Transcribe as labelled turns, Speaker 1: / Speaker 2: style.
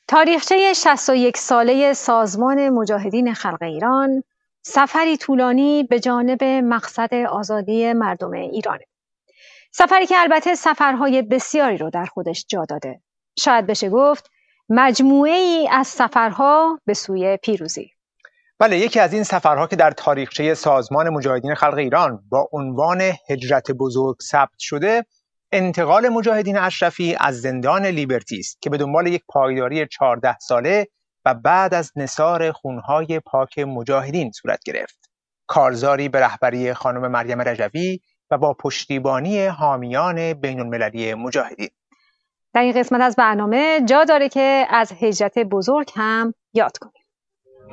Speaker 1: تاریخچه 61 ساله سازمان مجاهدین خلق ایران سفری طولانی به جانب مقصد آزادی مردم ایرانه. سفری که البته سفرهای بسیاری رو در خودش جا داده. شاید بشه گفت مجموعه ای از سفرها به سوی پیروزی.
Speaker 2: بله، یکی از این سفرها که در تاریخچه سازمان مجاهدین خلق ایران با عنوان هجرت بزرگ ثبت شده، انتقال مجاهدین اشرفی از زندان لیبرتی است که به دنبال یک پایداری 14 ساله و بعد از نثار خونهای پاک مجاهدین صورت گرفت. کارزاری به رهبری خانم مریم رجوی و با پشتیبانی حامیان بین‌المللی مجاهدین.
Speaker 1: در این قسمت از برنامه جا داره که از هجرت بزرگ هم یاد کنیم.